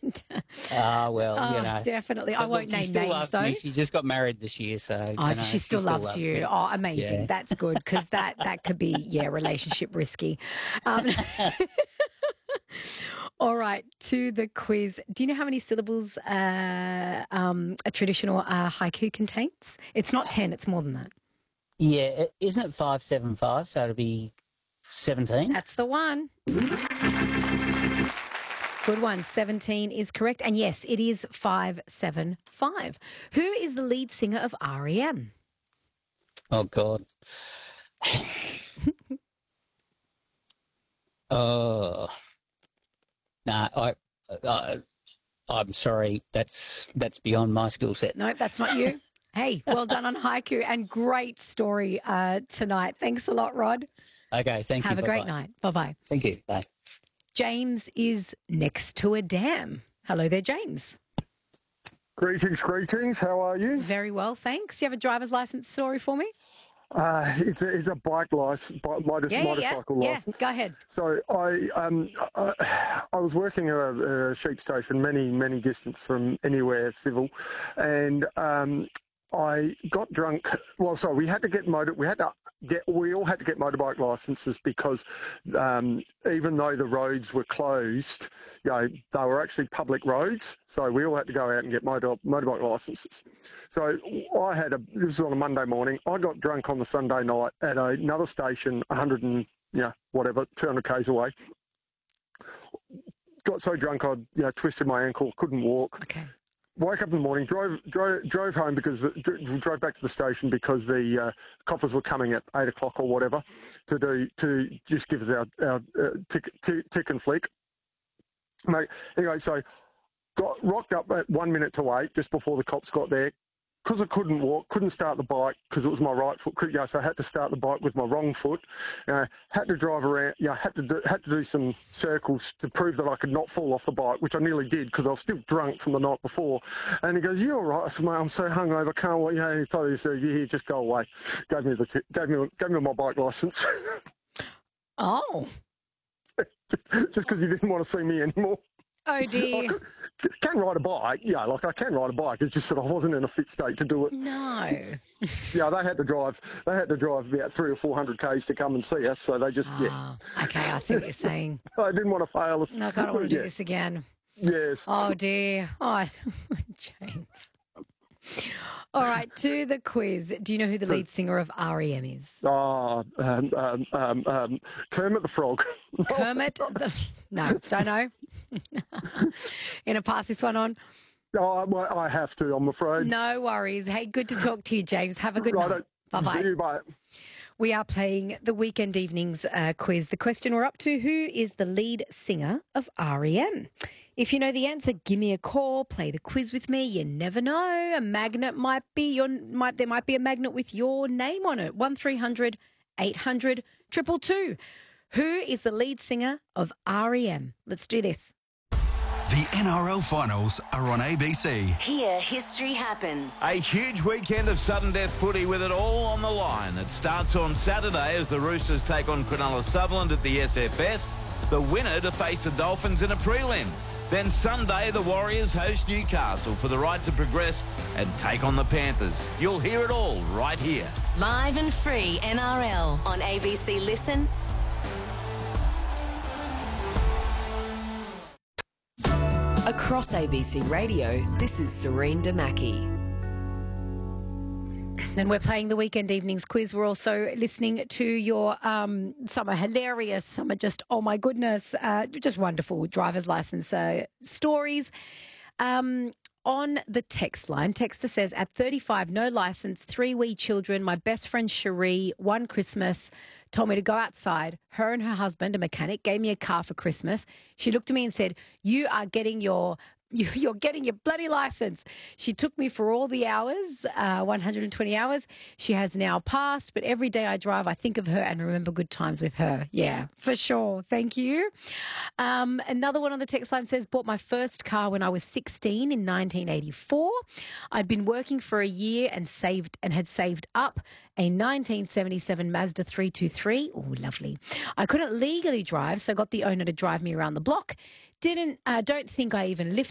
Definitely. I won't name names, though. Me. She just got married this year, so... she still loves you. Me. Oh, amazing. Yeah. That's good, because that could be, relationship risky. All right, to the quiz. Do you know how many syllables a traditional haiku contains? It's not 10, it's more than that. Yeah, isn't it 575, so it'll be 17? That's the one. Good one. 17 is correct. And yes, it is 575. Who is the lead singer of REM? Oh, God. I'm sorry. That's beyond my skill set. No, that's not you. Hey, well done on haiku, and great story tonight. Thanks a lot, Rod. Okay, thank you. Have a great night. Bye-bye. Thank you. Bye. James is next to a dam. Hello there, James. Greetings. How are you? Very well, thanks. You have a driver's license story for me? It's a bike license, motorcycle license. Yeah, go ahead. So I was working at a sheep station many distance from anywhere civil, and I got drunk. Well, sorry, we all had to get motorbike licenses because even though the roads were closed, they were actually public roads. So we all had to go out and get motorbike licenses. So this was on a Monday morning. I got drunk on the Sunday night at another station, 200 k's away. Got so drunk I twisted my ankle, couldn't walk. Okay. Woke up in the morning, drove home drove back to the station because the coppers were coming at 8 o'clock or whatever to just give us our tick and flick. Mate, anyway, so got rocked up at 1 minute to 8 just before the cops got there. Because I couldn't walk, couldn't start the bike because it was my right foot. So I had to start the bike with my wrong foot. Had to drive around. Had to do some circles to prove that I could not fall off the bike, which I nearly did because I was still drunk from the night before. And he goes, "You all right?" I said, "Mate, I'm so hungover, I can't walk." He told me, "So here, just go away." Gave me my bike license. Oh. Just because he didn't want to see me anymore. Oh, dear. I can ride a bike. I can ride a bike. It's just that I wasn't in a fit state to do it. No. Yeah, they had to drive about 300 or 400 k's to come and see us. So they just, Okay, I see what you're saying. I didn't want to fail us. No, I don't want to do this again. Yes. Oh, dear. Oh, James. All right, to the quiz. Do you know who the lead singer of REM is? Kermit the Frog. No, don't know. Gonna pass this one on. Oh, I have to, I'm afraid. No worries. Hey, good to talk to you, James. Have a good night. Bye-bye. See you, bye. We are playing the Weekend Evenings quiz. The question we're up to, who is the lead singer of REM? If you know the answer, give me a call, play the quiz with me. You never know. A magnet there might be a magnet with your name on it. 1300 800 222. Who is the lead singer of REM? Let's do this. The NRL finals are on ABC. Hear history happen. A huge weekend of sudden death footy with it all on the line. It starts on Saturday as the Roosters take on Cronulla Sutherland at the SFS. The winner to face the Dolphins in a prelim. Then Sunday, the Warriors host Newcastle for the right to progress and take on the Panthers. You'll hear it all right here. Live and free NRL on ABC Listen. Across ABC Radio, this is Serene Damaki. And we're playing the Weekend Evenings quiz. We're also listening to your, some are hilarious, some are just, oh my goodness, just wonderful driver's license stories. On the text line, texter says, at 35, no license, 3 wee children, my best friend Cherie, one Christmas, told me to go outside. Her and her husband, a mechanic, gave me a car for Christmas. She looked at me and said, you're getting your bloody license. She took me for all the hours, 120 hours. She has now passed, but every day I drive, I think of her and remember good times with her. Yeah, for sure. Thank you. Another one on the text line says, bought my first car when I was 16 in 1984. I'd been working for a year and had saved up a 1977 Mazda 323. Oh, lovely. I couldn't legally drive, so got the owner to drive me around the block. Don't think I even lifted